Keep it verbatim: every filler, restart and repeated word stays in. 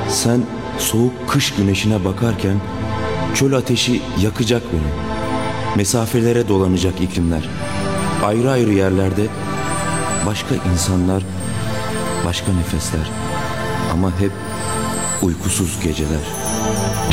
Sen soğuk kış güneşine bakarken çöl ateşi yakacak beni. Mesafelere dolanacak iklimler. Ayrı ayrı yerlerde başka insanlar, başka nefesler. Ama hep uykusuz geceler.